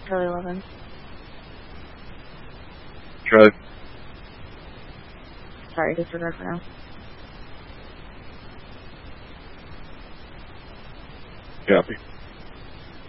Charlie 11. Charlie. Sorry, disregard for now. Copy.